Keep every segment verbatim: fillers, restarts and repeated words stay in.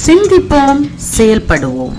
சிந்திப்போம், செயல்படுவோம்.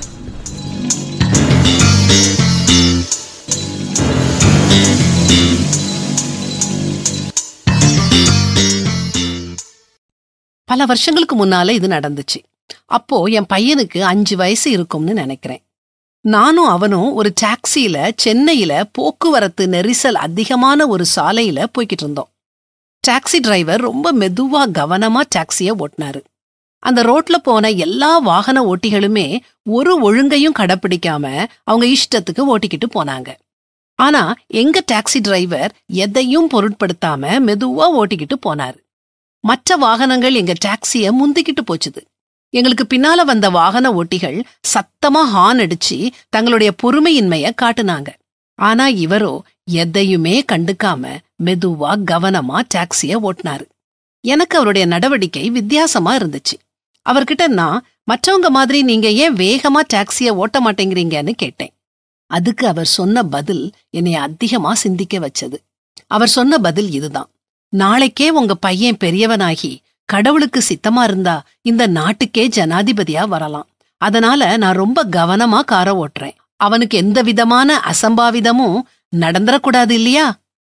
பல வருஷங்களுக்கு முன்னால இது நடந்துச்சு. அப்போ என் பையனுக்கு அஞ்சு வயசு இருக்கும்னு நினைக்கிறேன். நானும் அவனும் ஒரு டாக்ஸியில சென்னையில போக்குவரத்து நெரிசல் அதிகமான ஒரு சாலையில போய்கிட்டு இருந்தோம். டாக்ஸி டிரைவர் ரொம்ப மெதுவா கவனமா டாக்ஸிய ஓட்டினாரு. அந்த ரோட்ல போன எல்லா வாகன ஓட்டிகளுமே ஒரு ஒழுங்கையும் கடைப்பிடிக்காம அவங்க இஷ்டத்துக்கு ஓட்டிக்கிட்டு போனாங்க. ஆனா எங்க டாக்ஸி டிரைவர் எதையும் பொருட்படுத்தாம மெதுவா ஓட்டிக்கிட்டு போனாரு. மற்ற வாகனங்கள் எங்க டாக்ஸிய முந்திக்கிட்டு போச்சுது. எங்களுக்கு பின்னால வந்த வாகன ஓட்டிகள் சத்தமா ஹார்ன் அடிச்சு தங்களுடைய பொறுமையின்மைய காட்டுனாங்க. ஆனா இவரோ எதையுமே கண்டுக்காம மெதுவா கவனமா டாக்ஸிய ஓட்டினாரு. எனக்கு அவருடைய நடவடிக்கை வித்தியாசமா இருந்துச்சு. அவர்கிட்ட நான், மற்றவங்க மாதிரி நீங்க ஏன் வேகமா டாக்ஸிய ஓட்ட மாட்டேங்கிறீங்கன்னு கேட்டேன். அதுக்கு அவர் சொன்ன பதில் என்னை அதிகமா சிந்திக்க வச்சது. அவர் சொன்ன பதில் இதுதான்: நாளைக்கே உங்க பையன் பெரியவனாகி கடவுளுக்கு சித்தமா இருந்தா இந்த நாட்டுக்கே ஜனாதிபதியா வரலாம். அதனால நான் ரொம்ப கவனமா காரை ஓட்டுறேன். அவனுக்கு எந்த விதமான அசம்பாவிதமும் நடந்துடக்கூடாது இல்லையா?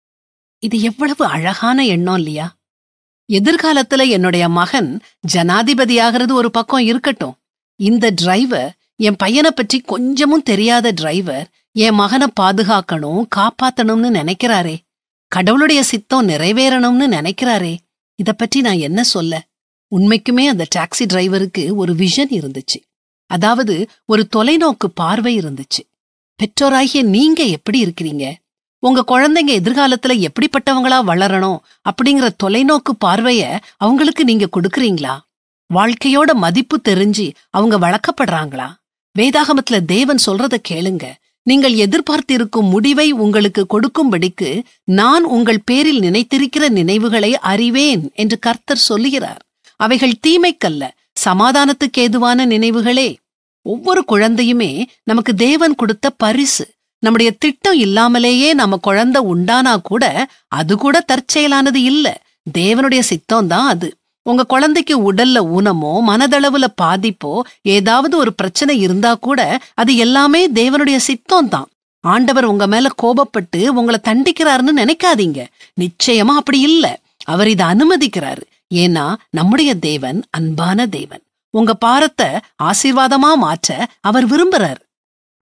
இது எவ்வளவு அழகான எண்ணம் இல்லையா? எதிர்காலத்துல என்னுடைய மகன் ஜனாதிபதியாகிறது ஒரு பக்கம் இருக்கட்டும், இந்த டிரைவர், என் பையனை பற்றி கொஞ்சமும் தெரியாத டிரைவர், என் மகனை பாதுகாக்கணும், காப்பாத்தணும்னு நினைக்கிறாரே, கடவுளுடைய சித்தம் நிறைவேறணும்னு நினைக்கிறாரே, இத பற்றி நான் என்ன சொல்ல? உண்மைக்குமே அந்த டாக்ஸி டிரைவருக்கு ஒரு விஷன் இருந்துச்சு. அதாவது ஒரு தொலைநோக்கு பார்வை இருந்துச்சு. பெற்றோராகிய நீங்க எப்படி இருக்கிறீங்க? உங்க குழந்தைங்க எதிர்காலத்துல எப்படிப்பட்டவங்களா வளரணும் அப்படிங்கிற தொலைநோக்கு பார்வைய அவங்களுக்கு நீங்க கொடுக்கறீங்களா? வாழ்க்கையோட மதிப்பு தெரிஞ்சு அவங்க வளர்க்கப்படுறாங்களா? வேதாகமத்துல தேவன் சொல்றத கேளுங்க. நீங்கள் எதிர்பார்த்திருக்கும் முடிவை உங்களுக்கு கொடுக்கும்படிக்கு நான் உங்கள் பேரில் நினைத்திருக்கிற நினைவுகளை அறிவேன் என்று கர்த்தர் சொல்லுகிறார். அவைகள் தீமைக்கல்ல, சமாதானத்துக்கு ஏதுவான நினைவுகளே. ஒவ்வொரு குழந்தையுமே நமக்கு தேவன் கொடுத்த பரிசு. நம்முடைய திட்டம் இல்லாமலேயே நம்ம குழந்தை உண்டானா கூட அது கூட தற்செயலானது இல்ல, தேவனுடைய சித்தம் தான் அது. உங்க குழந்தைக்கு உடல்ல ஊனமோ மனதளவுல பாதிப்போ ஏதாவது ஒரு பிரச்சனை இருந்தா கூட அது எல்லாமே தேவனுடைய சித்தம் தான். ஆண்டவர் உங்க மேல கோபப்பட்டு உங்களை தண்டிக்கிறாருன்னு நினைக்காதீங்க. நிச்சயமா அப்படி இல்ல. அவர் இதை அனுமதிக்கிறாரு. ஏன்னா நம்முடைய தேவன் அன்பான தேவன். உங்க பாரத்தை ஆசீர்வாதமா மாற்ற அவர் விரும்புறாரு.